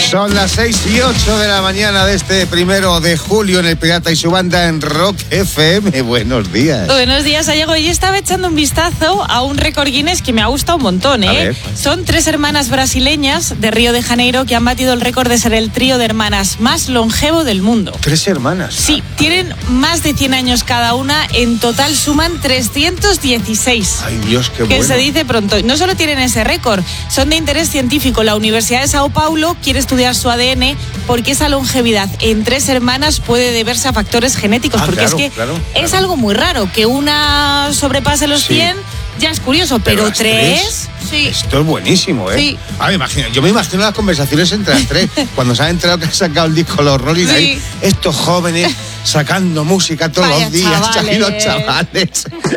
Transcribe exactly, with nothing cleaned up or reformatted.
Son las seis y ocho de la mañana de este primero de julio en El Pirata y su banda en Rock F M. Buenos días. Buenos días, Gallego. Yo estaba echando un vistazo a un récord Guinness que me ha gustado un montón, ¿eh? A ver. Son tres hermanas brasileñas de Río de Janeiro que han batido el récord de ser el trío de hermanas más longevo del mundo. Tres hermanas. Sí, tienen más de cien años cada una. En total suman trescientos dieciséis. Ay, Dios, qué bueno. Que se dice pronto. No solo tienen ese récord, son de interés científico. La Universidad de Sao Paulo quiere estudiar su A D N porque esa longevidad en tres hermanas puede deberse a factores genéticos. Ah, porque claro, es que claro, es claro. algo muy raro. Que una sobrepase los Sí. cien ya es curioso, Pero pero, las tres... tres, Sí. Esto es buenísimo, ¿eh? Sí. Ah, me imagino, yo me imagino las conversaciones entre las tres, cuando se han enterado que han sacado el disco Los Rolling, Sí. ahí, estos jóvenes sacando música todos Vaya los días, chavales. ahí los chavales.